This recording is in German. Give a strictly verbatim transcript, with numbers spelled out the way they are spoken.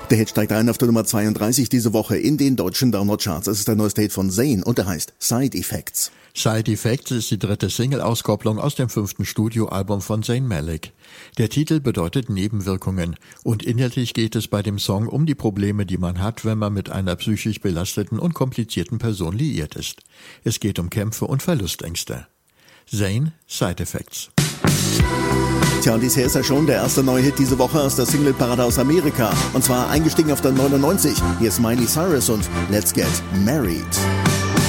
Der Hit steigt ein auf der Nummer zweiunddreißig diese Woche in den deutschen Download-Charts. Es ist der neueste Hit von Zayn und er heißt Side Effects. Side Effects ist die dritte Single-Auskopplung aus dem fünften Studioalbum von Zayn Malik. Der Titel bedeutet Nebenwirkungen und inhaltlich geht es bei dem Song um die Probleme, die man hat, wenn man mit einer psychisch belasteten und komplizierten Person liiert ist. Es geht um Kämpfe und Verlustängste. Zayn, Side Effects. Tja, und bisher ist er schon der erste neue Hit diese Woche aus der Single-Parade aus Amerika. Und zwar eingestiegen auf der neunundneunzig. Hier ist Miley Cyrus und Let's Get Married.